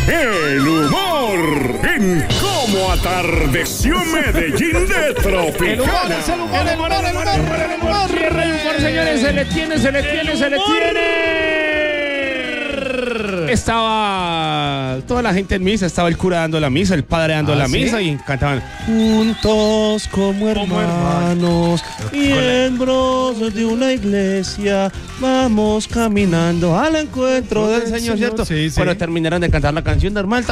el humor en Cómo Atardeció Medellín de Tropicana. El humor, señores, se le tiene. Estaba toda la gente en misa, estaba el cura dando la misa, el padre dando la misa y cantaban juntos como hermanos, miembros de una iglesia, vamos caminando al encuentro del Señor, ¿cierto? Sí. Bueno, terminaron de cantar la canción normal,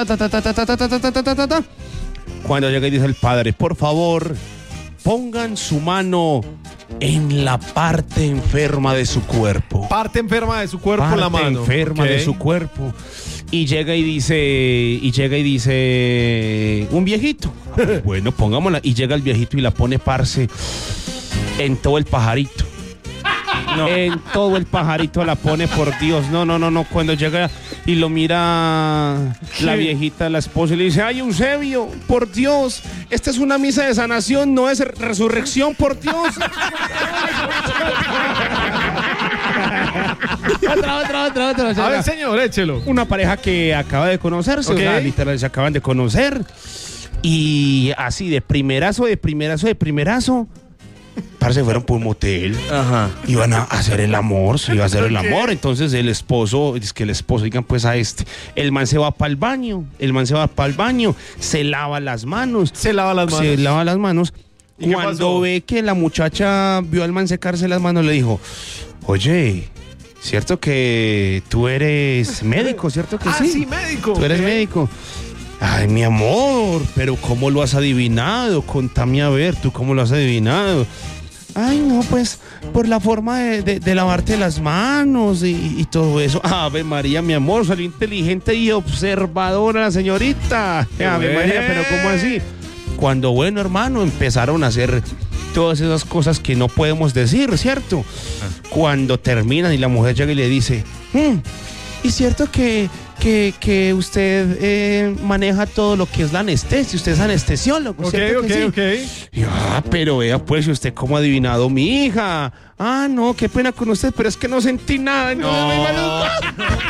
cuando llega y dice el padre, por favor, pongan su mano en la parte enferma de su cuerpo. Parte enferma de su cuerpo, Parte la mano. enferma de su cuerpo. Y llega y dice, un viejito. Bueno, pongámosla. Y llega el viejito y la pone, parce, en todo el pajarito. No. En todo el pajarito la pone, por Dios. No. Cuando llega y lo mira la viejita, la esposa, y le dice, ay, Eusebio, por Dios, esta es una misa de sanación, no es resurrección, por Dios. Otra. A ver, señor, échelo. Una pareja que acaba de conocerse, Okay. o sea, literal, se acaban de conocer. Y así, de primerazo, parce, fueron por un motel. Ajá. Iban a hacer el amor, se iba a hacer el amor. Entonces el esposo, digan pues a el man se va para el baño, se lava las manos. ¿Y qué Cuando pasó? ve que la muchacha vio al man secarse las manos, le dijo, oye, ¿cierto que tú eres médico? ¿Cierto que sí? Sí, médico. Tú eres médico. Ay, mi amor, pero ¿cómo lo has adivinado? Contame a ver, ¿tú cómo lo has adivinado? Ay, no, pues, por la forma de lavarte las manos y todo eso. Ave María, mi amor, salió inteligente y observadora la señorita. Ave María, pero ¿cómo así? Cuando, bueno, hermano, empezaron a hacer todas esas cosas que no podemos decir, ¿cierto? Cuando terminan y la mujer llega y le dice, ¿y cierto que usted maneja todo lo que es la anestesia? Usted es anestesiólogo, ¿cierto que sí? Ok. Y, pero vea pues, ¿y usted cómo ha adivinado mi hija? No, qué pena con usted, pero es que no sentí nada. Entonces me